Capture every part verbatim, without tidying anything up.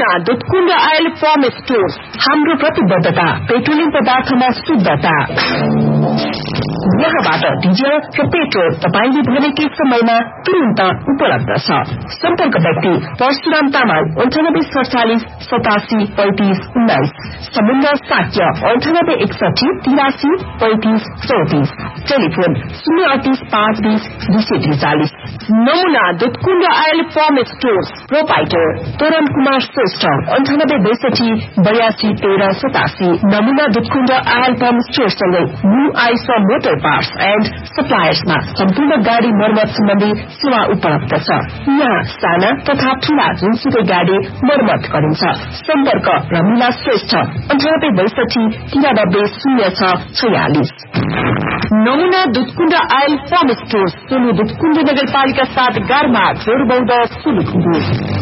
नमुना Dudhkund oil form stores. हाम्रो प्रतिबद्धता पेट्रोलियम पदार्थमा शुद्धता। यहाँबाट डिजल र पेट्रोल तपाईले भनेकै समयमा तुरन्त उपलब्ध छ। सम्पर्क व्यक्ति परशुराम तामाङ अन्ठानब्बे सडचालिस सतासी पैंतिस उन्नाइस, समुद्र साक्य अन्ठानब्बे एकसठी तिरासी पैंतिस चौतिस, टेलिफोन शून्य अडतीस पाँच बीस दुई सय त्रिचालिस। नमुना Dudhkund oil form stores proprietor तोरण कुमार श्रेष्ठ अन्ठानब्बे बैसठी बयासी तेह्र सतासी। नमुना Dudhkund oil form स्टोरसँगै new ice motor parts and सप्लायर्समा सम्पूर्ण गाड़ी मर्मत सम्बन्धी सेवा उपलब्ध छ। यहाँ साना तथा ठूला जुनसुकै गाड़ी मर्मत गरिन्छ। सम्पर्क रमिला श्रेष्ठ अन्ठानब्बे बैसठी तिरानब्बे शून्य छ छयालिस। नमुना Dudhkund oil form stores Solu Dudhkund नगरपालिका साथ गारमा जोरबौद सुलुखुम्बु।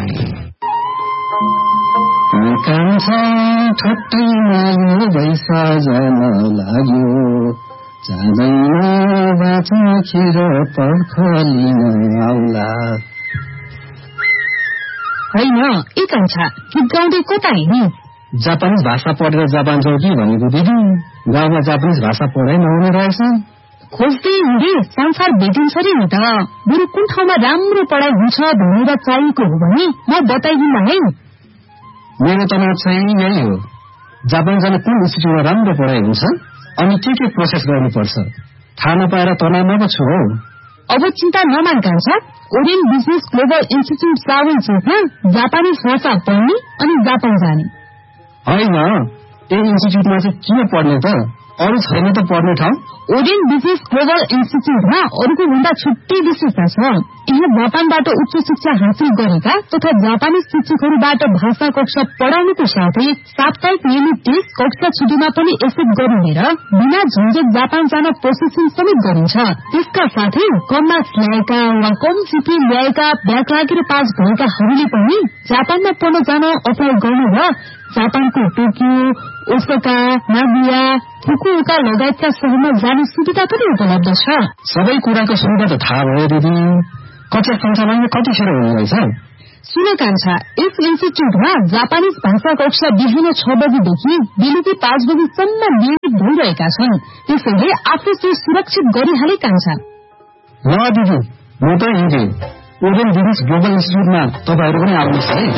कान्छा ठट्टैमा यो बैसा जान लाग्यो, जाँदैन बाँचेर पर्खलिन आउला। होइन ए कान्छा, गीत गाउँदै कता हिँड्ने? जापानिज भाषा पढेर जापान जाऊ कि भनेको दिदी, गाउँमा जापानिज भाषा पढाइ नहुने रहेछ। खोज्दै हिँडे संसार भेटिन्छ रे नि त। बरु कुन ठाउँमा राम्रो पढाइ हुन्छ भनेर चाहिएको हो भने म बताइदिन्ला है। मेरो तनाव चाहिँ यही हो, जापान जाने कुन इन्स्टिट्युटमा राम्रो पढाइ हुन्छ अनि के के प्रोसेस गर्नुपर्छ थाहा नपाएर तनावमा पो छु हौ। अब चिन्ता नमान कान्छा, Orion business global institute travel चेकमा जापानिज भाषा पढ्ने अनि जापान जाने। होइन, यो इन्स्टिट्युटमा चाहिँ किन पढ्ने त? अरू छैन त पढ्ने ठाउँ? ओरियन बिजनेस ग्लोबल इन्स्टिट्युटमा अरूको भन्दा छुट्टै विशेषता छ। यहाँ जापानबाट उच्च शिक्षा हासिल गरेका तथा जापानी शिक्षकहरूबाट भाषा कक्षा पढ़ाउनुको साथै साप्ताहिक नियमित टेस्ट कक्षा छुट्टीमा पनि एक्सेप्ट गरिने र बिना झन्झट जापान जान प्रोसेसिङ समेत गरिन्छ। त्यसका साथै कम मार्क्स ल्याएका वा कम सिपी ल्याएका ब्याक लागेर पास भएकाहरूले पनि जापानमा पढ्न जान अप्लाई गर्नु र जापानको टोकियो, ओसाका, नागोया, फुकुओका लगायतका शहरमा जाने सुविधा पनि उपलब्ध छ। सबै कुराको सुविधा त थाहा भयो दिदी, कक्षा सञ्चालन कतिखेर हुने रहेछ? सुन कान्छा, यस इन्स्टिट्युटमा जापानिज भाषा कक्षा बिहान छ बजीदेखि बेलुकी पाँच बजीसम्म नियमित भइरहेका छन्। त्यसैले आफू सुरक्षित गरिहाले कान्छा। ल दिदी, म त हिँडे ओरियन बिजनेस ग्लोबल इन्स्टिट्युटमा तपाईहरू पनि आउनुहोस् है।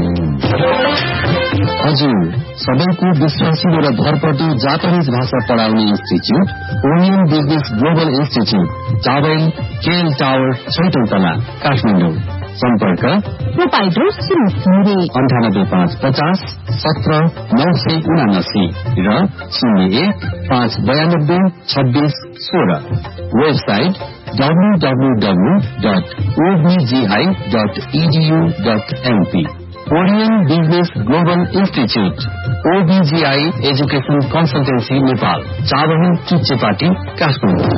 हजुर, सबैको विश्वासिलो र भरपर्दो जापानिज भाषा पढाउने institute Orion business global institute, चावल केएल टावर, छैटौं तला, काठमाडौँ। सम्पर्क प्रोपाइटर अन्ठानब्बे पाँच पचास सत्र नौ सय उनासी र शून्य एक पाँच बयानब्बे छब्बीस सोह्र। Website W W W dot ओबिजीआई dot edu dot MP. Orion business global institute, ओबिजीआई education consultancy Nepal, चावल किच्चेपाटी, काठमाडौँ।